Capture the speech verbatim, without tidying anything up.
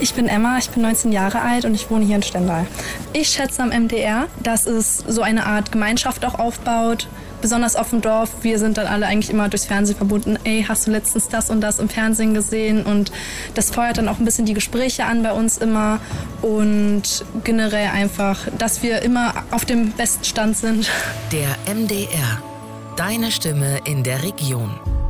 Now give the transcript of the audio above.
Ich bin Emma, ich bin neunzehn Jahre alt und ich wohne hier in Stendal. Ich schätze am M D R, dass es so eine Art Gemeinschaft auch aufbaut. Besonders auf dem Dorf, wir sind dann alle eigentlich immer durchs Fernsehen verbunden. Ey, hast du letztens das und das im Fernsehen gesehen? Und das feuert dann auch ein bisschen die Gespräche an bei uns immer. Und generell einfach, dass wir immer auf dem besten Stand sind. Der M D R. Deine Stimme in der Region.